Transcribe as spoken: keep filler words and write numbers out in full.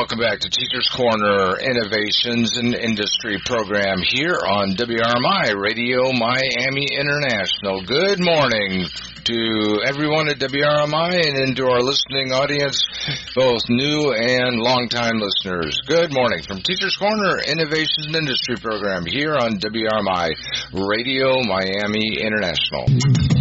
welcome back to Teachers Corner Innovations and Industry program here on W R M I Radio Miami International. Good morning to everyone at W R M I and into our listening audience, both new and longtime listeners. Good morning from Teachers Corner Innovations and Industry program here on W R M I Radio Miami International.